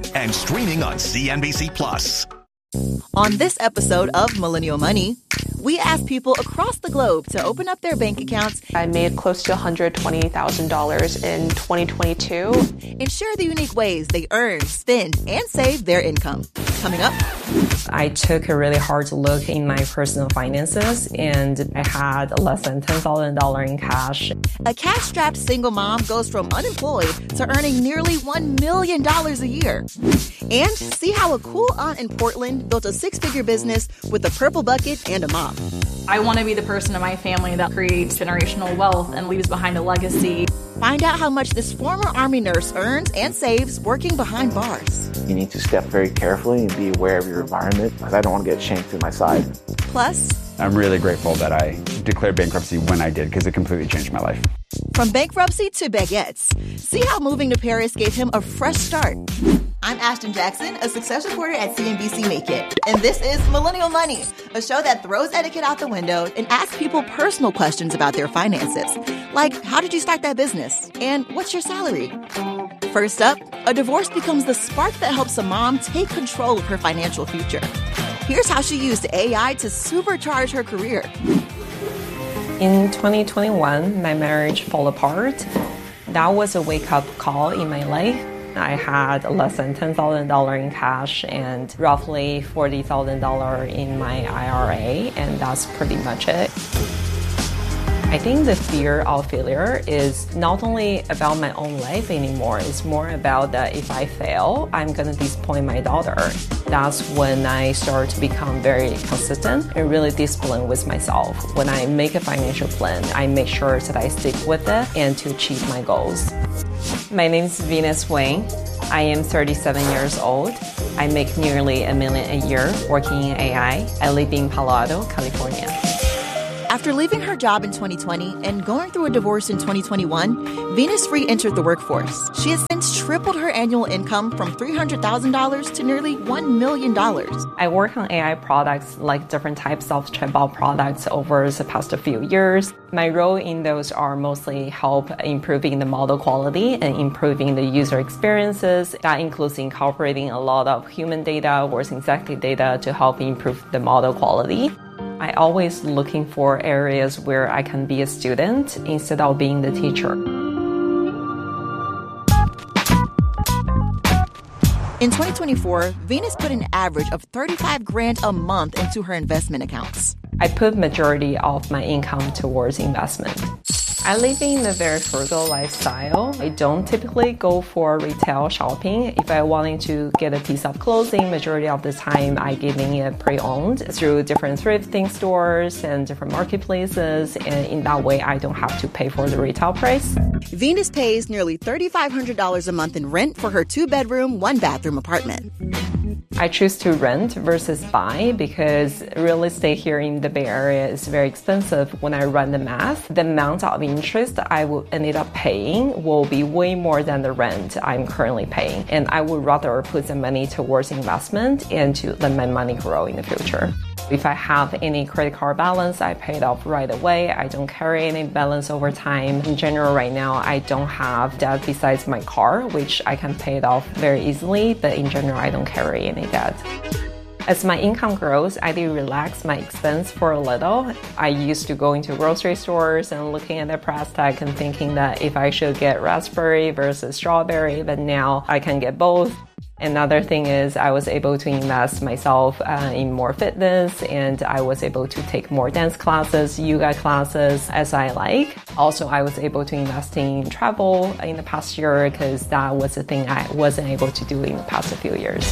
and streaming on CNBC Plus. On this episode of Millennial Money, we ask people across the globe to open up their bank accounts. I made close to $120,000 in 2022. And share the unique ways they earn, spend, and save their income. Coming up. I took a really hard look in my personal finances, and I had less than $10,000 in cash. A cash-strapped single mom goes from unemployed to earning nearly $1 million a year. And see how a cool aunt in Portland built a six-figure business with a purple bucket and a mop. I want to be the person in my family that creates generational wealth and leaves behind a legacy. Find out how much this former Army nurse earns and saves working behind bars. You need to step very carefully and be aware of your environment, because I don't want to get shanked through my side. Plus, I'm really grateful that I declared bankruptcy when I did, because it completely changed my life. From bankruptcy to baguettes, see how moving to Paris gave him a fresh start. I'm Ashton Jackson, a success reporter at CNBC Make It. And this is Millennial Money, a show that throws etiquette out the window and asks people personal questions about their finances. Like, how did you start that business? And what's your salary? First up, a divorce becomes the spark that helps a mom take control of her financial future. Here's how she used AI to supercharge her career. In 2021, my marriage fell apart. That was a wake-up call in my life. I had less than $10,000 in cash and roughly $40,000 in my IRA, and that's pretty much it. I think the fear of failure is not only about my own life anymore, it's more about that if I fail, I'm gonna disappoint my daughter. That's when I start to become very consistent and really disciplined with myself. When I make a financial plan, I make sure that I stick with it and to achieve my goals. My name is Venus Wang. I am 37 years old. I make nearly $1 million a year working in AI. I live in Palo Alto, California. After leaving her job in 2020 and going through a divorce in 2021, Venus re-entered the workforce. She has since tripled her annual income from $300,000 to nearly $1 million. I work on AI products like different types of chatbot products over the past few years. My role in those are mostly help improving the model quality and improving the user experiences. That includes incorporating a lot of human data or synthetic data to help improve the model quality. I always looking for areas where I can be a student instead of being the teacher. In 2024, Venus put an average of $35,000 a month into her investment accounts. I put majority of my income towards investment. I live in a very frugal lifestyle. I don't typically go for retail shopping. If I wanted to get a piece of clothing, majority of the time I getting it pre-owned through different thrifting stores and different marketplaces. And in that way, I don't have to pay for the retail price. Venus pays nearly $3,500 a month in rent for her 2-bedroom, 1-bathroom apartment. I choose to rent versus buy because real estate here in the Bay Area is very expensive. When I run the math, the amount of interest I will end up paying will be way more than the rent I'm currently paying. And I would rather put the money towards investment and to let my money grow in the future. If I have any credit card balance, I pay it off right away. I don't carry any balance over time. In general, right now, I don't have debt besides my car, which I can pay it off very easily. But in general, I don't carry any debt. As my income grows, I do relax my expense for a little. I used to go into grocery stores and looking at the price tag and thinking that if I should get raspberry versus strawberry, but now I can get both. Another thing is I was able to invest myself in more fitness, and I was able to take more dance classes, yoga classes as I like. Also, I was able to invest in travel in the past year because that was a thing I wasn't able to do in the past few years.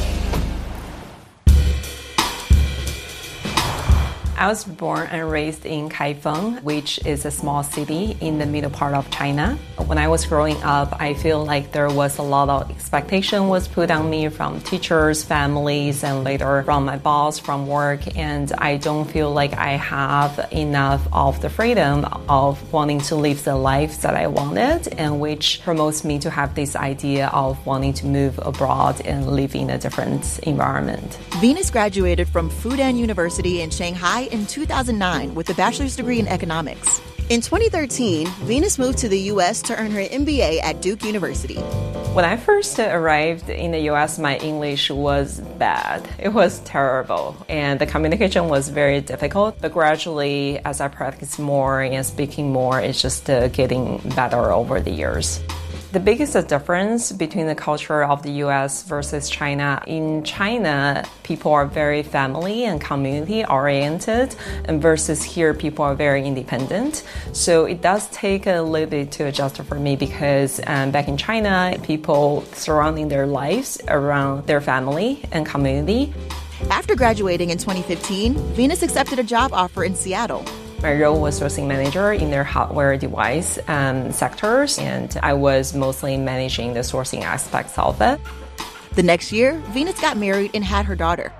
I was born and raised in Kaifeng, which is a small city in the middle part of China. When I was growing up, I feel like there was a lot of expectation was put on me from teachers, families, and later from my boss, from work. And I don't feel like I have enough of the freedom of wanting to live the life that I wanted, and which promotes me to have this idea of wanting to move abroad and live in a different environment. Venus graduated from Fudan University in Shanghai in 2009 with a bachelor's degree in economics. In 2013, Venus moved to the U.S. to earn her MBA at Duke University. When I first arrived in the U.S., my English was bad. It was terrible, and the communication was very difficult. But gradually, as I practiced more and speaking more, it's just getting better over the years. The biggest difference between the culture of the U.S. versus China, in China, people are very family and community oriented, and versus here, people are very independent. So it does take a little bit to adjust for me because back in China, people surrounding their lives around their family and community. After graduating in 2015, Venus accepted a job offer in Seattle. My role was sourcing manager in their hardware device sectors, and I was mostly managing the sourcing aspects of it. The next year, Venus got married and had her daughter.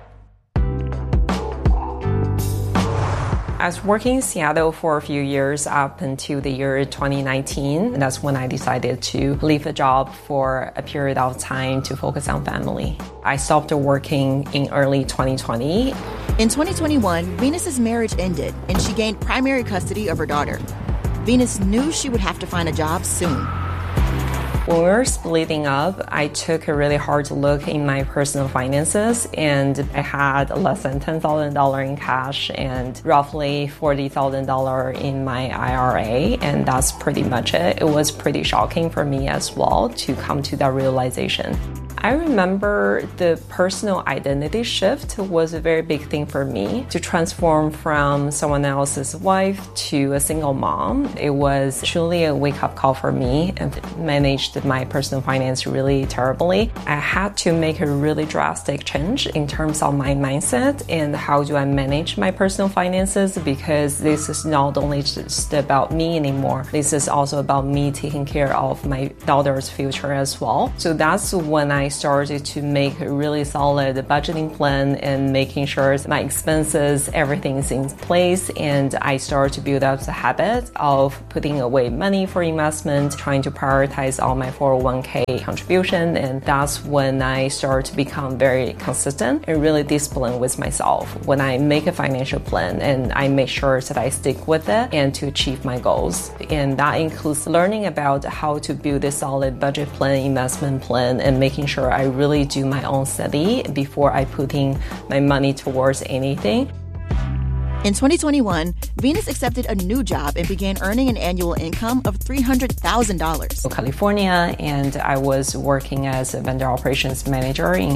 I was working in Seattle for a few years up until the year 2019. And that's when I decided to leave the job for a period of time to focus on family. I stopped working in early 2020. In 2021, Venus's marriage ended and she gained primary custody of her daughter. Venus knew she would have to find a job soon. When we were splitting up, I took a really hard look in my personal finances, and I had less than $10,000 in cash and roughly $40,000 in my IRA, and that's pretty much it. It was pretty shocking for me as well to come to that realization. I remember the personal identity shift was a very big thing for me to transform from someone else's wife to a single mom. It was truly a wake-up call for me and managed my personal finance really terribly. I had to make a really drastic change in terms of my mindset and how do I manage my personal finances, because this is not only just about me anymore. This is also about me taking care of my daughter's future as well. So that's when I started to make a really solid budgeting plan and making sure my expenses, everything's in place. And I started to build up the habit of putting away money for investment, trying to prioritize all my 401k contribution. And that's when I started to become very consistent and really disciplined with myself. When I make a financial plan and I make sure that I stick with it and to achieve my goals. And that includes learning about how to build a solid budget plan, investment plan, and making sure I really do my own study before I put in my money towards anything. In 2021, Venus accepted a new job and began earning an annual income of $300,000. California, and I was working as a vendor operations manager in